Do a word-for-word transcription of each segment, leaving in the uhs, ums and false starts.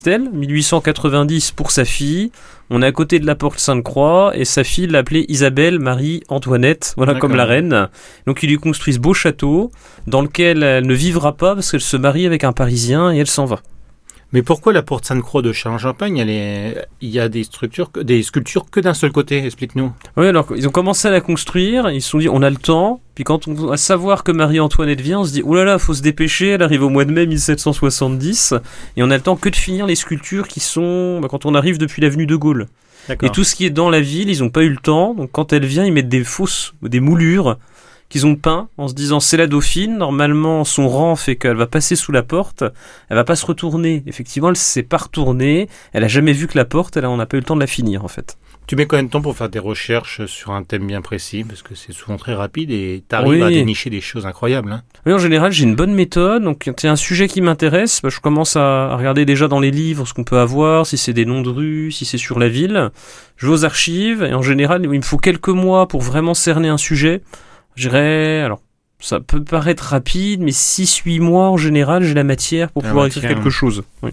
mille huit cent quatre-vingt-dix pour sa fille. On est à côté de la porte Sainte-Croix et sa fille l'appelait Isabelle Marie-Antoinette, voilà. D'accord. Comme la reine. Donc ils lui construisent beau château dans lequel elle ne vivra pas parce qu'elle se marie avec un Parisien et elle s'en va. Mais pourquoi la porte Sainte-Croix de Châlons-Champagne, elle est... il y a des structures, des sculptures que d'un seul côté, explique-nous. Oui, alors ils ont commencé à la construire, ils se sont dit on a le temps, puis quand on va savoir que Marie-Antoinette vient, on se dit oh là là, faut se dépêcher, elle arrive au mois de mai mille sept cent soixante-dix, et on a le temps que de finir les sculptures qui sont, bah, quand on arrive depuis l'avenue de Gaulle. D'accord. Et tout ce qui est dans la ville, ils n'ont pas eu le temps, donc quand elle vient, ils mettent des fausses, des moulures, qu'ils ont peint en se disant c'est la Dauphine, normalement son rang fait qu'elle va passer sous la porte, elle va pas se retourner. Effectivement, elle s'est pas retournée, elle a jamais vu que la porte, elle, on n'a pas eu le temps de la finir en fait. Tu mets combien de temps pour faire des recherches sur un thème bien précis? Parce que c'est souvent très rapide et tu arrives oui. à dénicher des choses incroyables. Hein. Oui, en général, j'ai une bonne méthode. Donc, quand il y a un sujet qui m'intéresse, bah, je commence à regarder déjà dans les livres ce qu'on peut avoir, si c'est des noms de rues, si c'est sur la ville. Je vais aux archives et en général, il me faut quelques mois pour vraiment cerner un sujet. Je dirais, alors, ça peut paraître rapide, mais six huit mois en général, j'ai la matière pour la pouvoir matière. écrire quelque chose. Oui.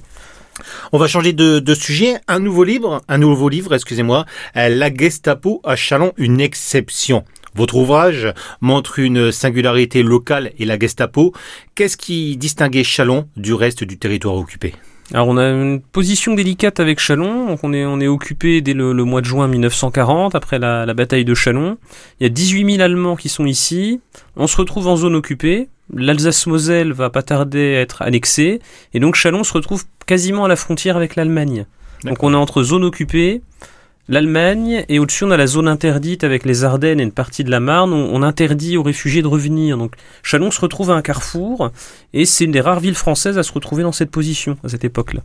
On va changer de, de sujet. Un nouveau livre, un nouveau livre, excusez-moi, La Gestapo à Châlons, une exception. Votre ouvrage montre une singularité locale et la Gestapo. Qu'est-ce qui distinguait Châlons du reste du territoire occupé ? Alors on a une position délicate avec Châlons, donc on est, on est occupé dès le, le mois de juin mille neuf cent quarante, après la, la bataille de Châlons. Il y a dix-huit mille Allemands qui sont ici, on se retrouve en zone occupée, l'Alsace-Moselle va pas tarder à être annexée, et donc Châlons se retrouve quasiment à la frontière avec l'Allemagne. D'accord. Donc on est entre zone occupée, l'Allemagne, et au-dessus on a la zone interdite avec les Ardennes et une partie de la Marne, on, on interdit aux réfugiés de revenir. Donc Châlons se retrouve à un carrefour, et c'est une des rares villes françaises à se retrouver dans cette position, à cette époque-là.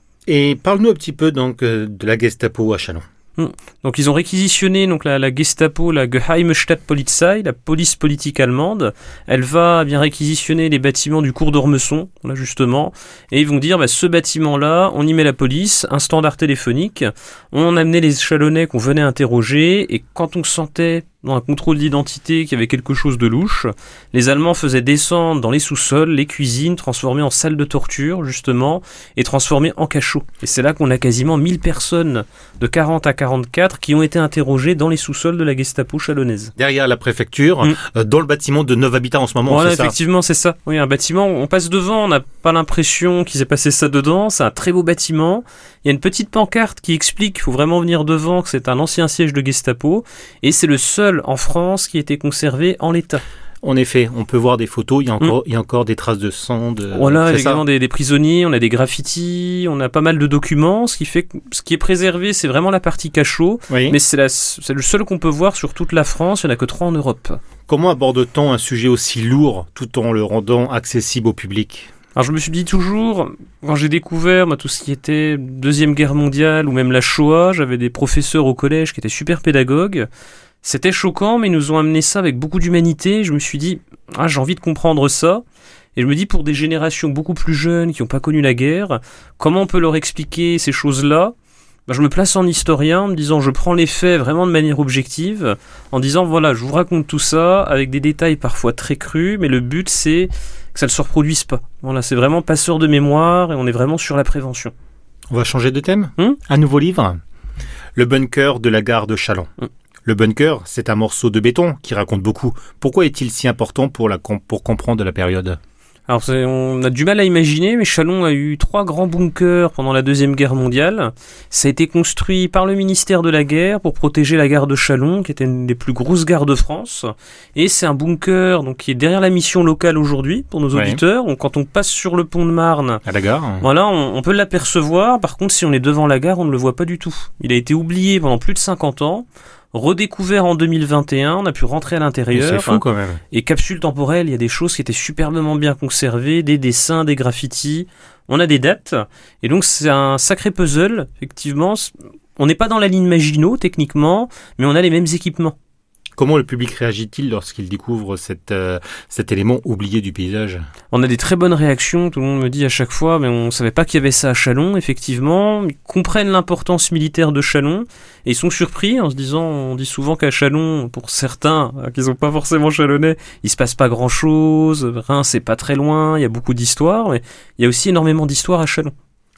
Et parle-nous un petit peu donc de la Gestapo à Châlons. Donc ils ont réquisitionné donc la, la Gestapo, la Geheime Stadtpolizei, la police politique allemande. Elle va bien réquisitionner les bâtiments du cours d'Ormesson, là justement, et ils vont dire bah, ce bâtiment-là, on y met la police, un standard téléphonique, on amenait les Chalonnais qu'on venait interroger, et quand on sentait dans un contrôle d'identité qu'il y avait quelque chose de louche, les Allemands faisaient descendre dans les sous-sols, les cuisines, transformées en salles de torture, justement, et transformées en cachots. Et c'est là qu'on a quasiment mille personnes de quarante à quarante-quatre qui ont été interrogées dans les sous-sols de la Gestapo chalonnaise. Derrière la préfecture, mmh. euh, dans le bâtiment de neuf habitants en ce moment, voilà, c'est ça ? Effectivement, c'est ça. Oui, un bâtiment, on passe devant, on n'a pas l'impression qu'il s'est passé ça dedans, c'est un très beau bâtiment. Il y a une petite pancarte qui explique qu'il faut vraiment venir devant, que c'est un ancien siège de Gestapo, et c'est le seul en France qui a été conservé en l'état. En effet, on peut voir des photos, il y a encore, mmh. il y a encore des traces de sang. De... Voilà, c'est également des, des prisonniers, on a des graffitis, on a pas mal de documents, ce qui fait que ce qui est préservé, c'est vraiment la partie cachot, oui. mais c'est, la, c'est le seul qu'on peut voir sur toute la France, il n'y en a que trois en Europe. Comment aborde-t-on un sujet aussi lourd tout en le rendant accessible au public ? Alors je me suis dit toujours, quand j'ai découvert moi, tout ce qui était Deuxième Guerre mondiale ou même la Shoah, j'avais des professeurs au collège qui étaient super pédagogues. C'était choquant, mais ils nous ont amené ça avec beaucoup d'humanité. Je me suis dit, ah, j'ai envie de comprendre ça. Et je me dis, pour des générations beaucoup plus jeunes qui n'ont pas connu la guerre, comment on peut leur expliquer ces choses-là ? Ben, je me place en historien en me disant, je prends les faits vraiment de manière objective, en disant, voilà, je vous raconte tout ça avec des détails parfois très crus, mais le but, c'est que ça ne se reproduise pas. Voilà, c'est vraiment passeur de mémoire et on est vraiment sur la prévention. On va changer de thème. Hum Un nouveau livre, Le bunker de la gare de Châlons. Hum. Le bunker, c'est un morceau de béton qui raconte beaucoup. Pourquoi est-il si important pour, la, pour comprendre la période ? Alors, c'est, on a du mal à imaginer, mais Châlons a eu trois grands bunkers pendant la Deuxième Guerre mondiale. Ça a été construit par le ministère de la Guerre pour protéger la gare de Châlons, qui était une des plus grosses gares de France. Et c'est un bunker donc, qui est derrière la mission locale aujourd'hui, pour nos auditeurs. Ouais. Donc, quand on passe sur le pont de Marne, à la gare, voilà, on, on peut l'apercevoir. Par contre, si on est devant la gare, on ne le voit pas du tout. Il a été oublié pendant plus de cinquante ans. Redécouvert en deux mille vingt et un, on a pu rentrer à l'intérieur. Et c'est fou quand même. Et capsule temporelle, il y a des choses qui étaient superbement bien conservées, des dessins, des graffitis. On a des dates. Et donc c'est un sacré puzzle, effectivement. On n'est pas dans la ligne Maginot, techniquement, mais on a les mêmes équipements. Comment le public réagit-il lorsqu'il découvre cette, euh, cet élément oublié du paysage ? On a des très bonnes réactions, tout le monde me dit à chaque fois, mais on ne savait pas qu'il y avait ça à Châlons, effectivement. Ils comprennent l'importance militaire de Châlons, et ils sont surpris en se disant, on dit souvent qu'à Châlons, pour certains, qui ne sont pas forcément chalonnais, il ne se passe pas grand-chose, Reims c'est pas très loin, il y a beaucoup d'histoires, mais il y a aussi énormément d'histoires à Châlons.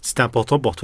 C'était important pour toi